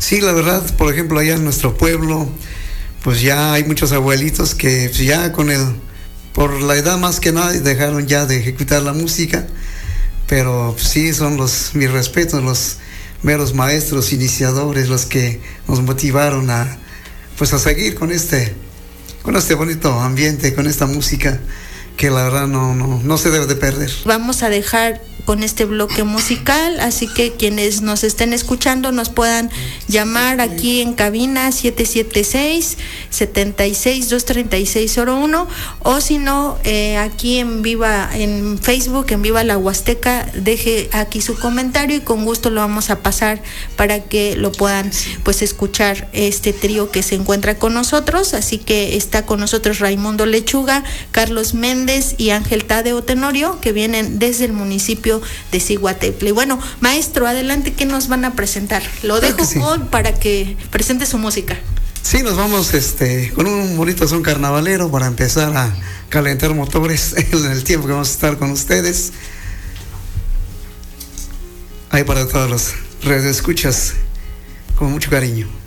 Sí, la verdad, por ejemplo, allá en nuestro pueblo, pues ya hay muchos abuelitos que pues, ya por la edad más que nada, dejaron ya de ejecutar la música, pero pues, sí, son mis respetos, los meros maestros, iniciadores, los que nos motivaron pues a seguir con este bonito ambiente, con esta música que la verdad no se debe de perder. Vamos a dejar con este bloque musical, así que quienes nos estén escuchando nos puedan llamar aquí en cabina 776-76-23601, o si no, aquí en Facebook, en Viva la Huasteca, deje aquí su comentario y con gusto lo vamos a pasar para que lo puedan pues escuchar este trío que se encuentra con nosotros. Así que está con nosotros Raimundo Lechuga, Carlos Méndez y Ángel Tadeo Tenorio, que vienen desde el municipio de Zihuatanejo. Y bueno, maestro, adelante, ¿qué nos van a presentar? Lo dejo para que presente su música. Sí, nos vamos con un bonito son carnavalero para empezar a calentar motores en el tiempo que vamos a estar con ustedes. Ahí para todos los radioescuchas, con mucho cariño.